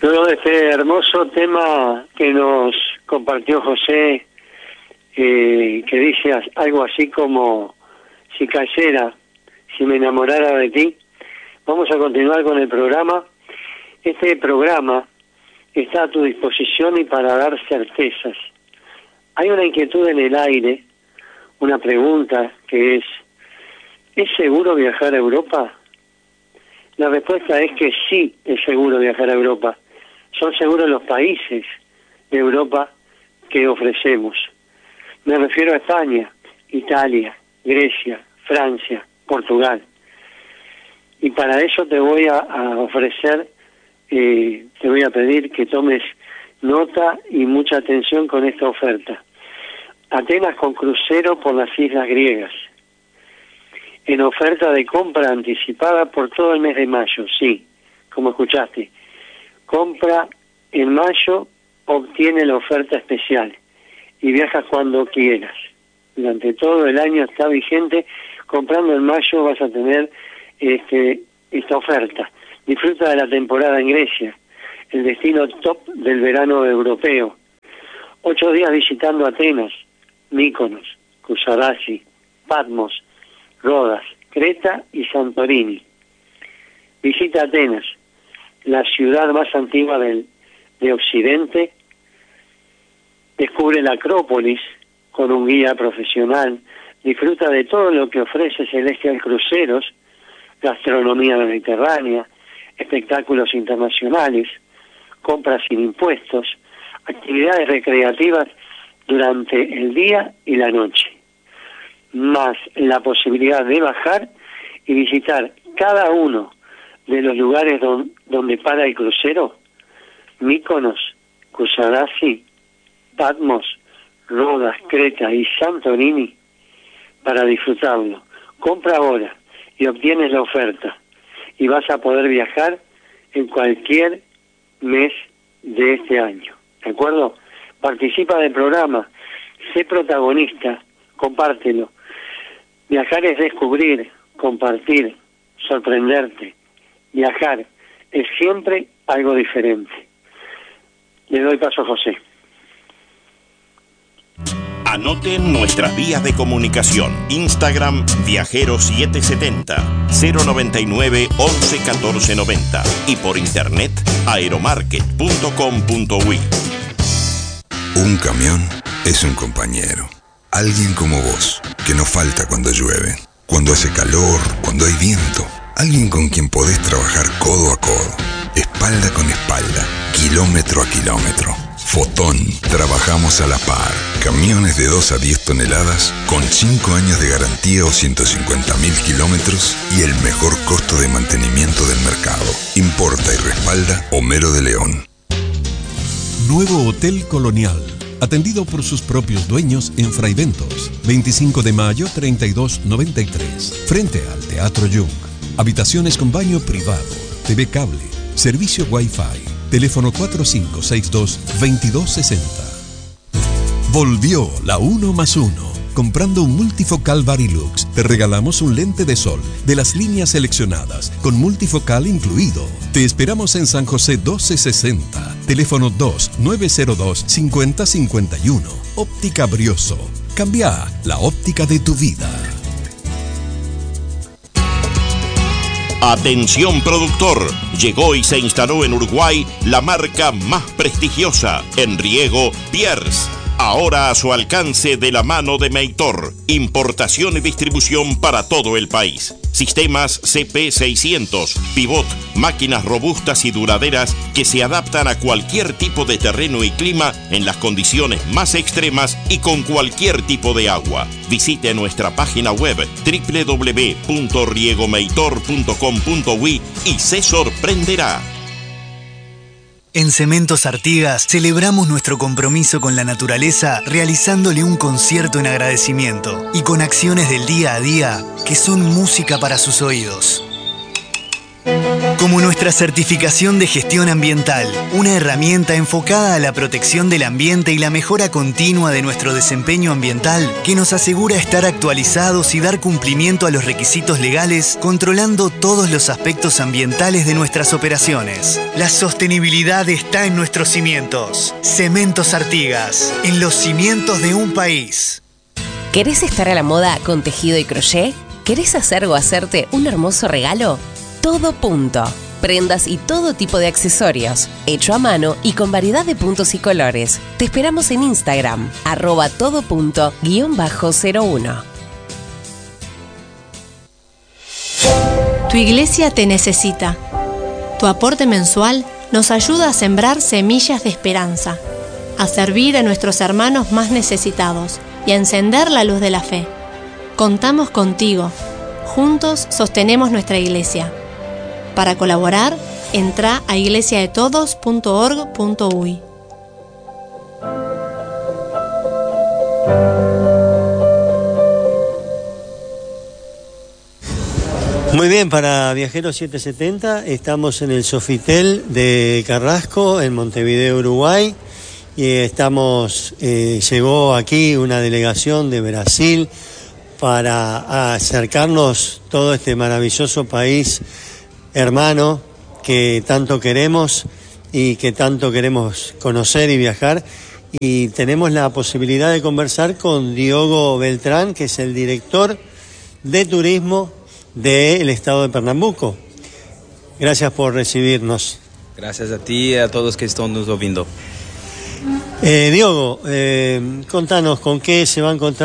Luego de este hermoso tema que nos compartió José, que dice algo así como: si cayera, si me enamorara de ti, vamos a continuar con el programa. Este programa está a tu disposición y para dar certezas. Hay una inquietud en el aire, una pregunta que ¿es seguro viajar a Europa? La respuesta es que sí es seguro viajar a Europa. Son seguros los países de Europa que ofrecemos. Me refiero a España, Italia, Grecia, Francia, Portugal. Y para eso te voy a ofrecer, te voy a pedir que tomes nota y mucha atención con esta oferta. Atenas con crucero por las islas griegas. En oferta de compra anticipada por todo el mes de mayo, sí, como escuchaste. Compra en mayo, obtiene la oferta especial y viajas cuando quieras. Durante todo el año está vigente. Comprando en mayo vas a tener esta oferta. Disfruta de la temporada en Grecia, el destino top del verano europeo. 8 días visitando Atenas, Míkonos, Kusadasi, Patmos, Rodas, Creta y Santorini. Visita Atenas, la ciudad más antigua de Occidente. Descubre la Acrópolis con un guía profesional. Disfruta de todo lo que ofrece Celestial Cruceros, gastronomía mediterránea, espectáculos internacionales, compras sin impuestos, actividades recreativas durante el día y la noche, más la posibilidad de bajar y visitar cada uno de los lugares donde para el crucero: Míkonos, Kusadasi, Patmos, Rodas, Creta y Santorini, para disfrutarlo. Compra ahora y obtienes la oferta y vas a poder viajar en cualquier mes de este año, ¿de acuerdo? Participa del programa, sé protagonista, compártelo. Viajar es descubrir, compartir, sorprenderte. Viajar es siempre algo diferente. Le doy paso a José. Anoten nuestras vías de comunicación. Instagram Viajero770, 099 11 14 90 y por internet aeromarket.com.uy. Un camión es un compañero. Alguien como vos, que no falta cuando llueve, cuando hace calor, cuando hay viento. Alguien con quien podés trabajar codo a codo, espalda con espalda, kilómetro a kilómetro. Fotón, trabajamos a la par. Camiones de 2 a 10 toneladas con 5 años de garantía o 150.000 kilómetros y el mejor costo de mantenimiento del mercado. Importa y respalda Homero de León. Nuevo Hotel Colonial, atendido por sus propios dueños en Fraiventos, 25 de mayo 3293, frente al Teatro Jung. Habitaciones con baño privado, TV cable, servicio Wi-Fi. Teléfono 4562-2260. Volvió la 1+1. Comprando un multifocal Varilux, te regalamos un lente de sol de las líneas seleccionadas, con multifocal incluido. Te esperamos en San José 1260. Teléfono 2902-5051. Óptica Brioso. Cambia la óptica de tu vida. Atención productor, llegó y se instaló en Uruguay la marca más prestigiosa en riego, Pierce. Ahora a su alcance de la mano de Meitor. Importación y distribución para todo el país. Sistemas CP600, pivot, máquinas robustas y duraderas que se adaptan a cualquier tipo de terreno y clima en las condiciones más extremas y con cualquier tipo de agua. Visite nuestra página web www.riegomeitor.com.uy y se sorprenderá. En Cementos Artigas celebramos nuestro compromiso con la naturaleza realizándole un concierto en agradecimiento y con acciones del día a día que son música para sus oídos. Como nuestra certificación de gestión ambiental, una herramienta enfocada a la protección del ambiente y la mejora continua de nuestro desempeño ambiental que nos asegura estar actualizados y dar cumplimiento a los requisitos legales, controlando todos los aspectos ambientales de nuestras operaciones. La sostenibilidad está en nuestros cimientos. Cementos Artigas, en los cimientos de un país. ¿Querés estar a la moda con tejido y crochet? ¿Querés hacer o hacerte un hermoso regalo? Todo Punto. Prendas y todo tipo de accesorios, hecho a mano y con variedad de puntos y colores. Te esperamos en Instagram, @todopunto_01. Tu iglesia te necesita. Tu aporte mensual nos ayuda a sembrar semillas de esperanza, a servir a nuestros hermanos más necesitados y a encender la luz de la fe. Contamos contigo. Juntos sostenemos nuestra iglesia. Para colaborar, entra a iglesiadetodos.org.uy. Muy bien, para Viajeros 770 estamos en el Sofitel de Carrasco, en Montevideo, Uruguay, y llegó aquí una delegación de Brasil para acercarnos todo este maravilloso país hermano que tanto queremos y que tanto queremos conocer y viajar. Y tenemos la posibilidad de conversar con Diogo Beltrán, que es el director de turismo del estado de Pernambuco. Gracias por recibirnos. Gracias a ti y a todos que están nos ouvindo. Diogo, contanos con qué se va a encontrar